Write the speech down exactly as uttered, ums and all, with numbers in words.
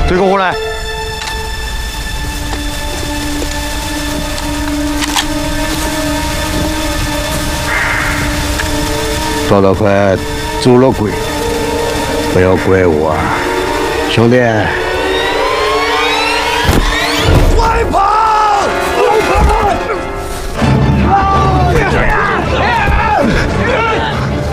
对个火来。抓到快走了鬼，不要怪我啊，兄弟。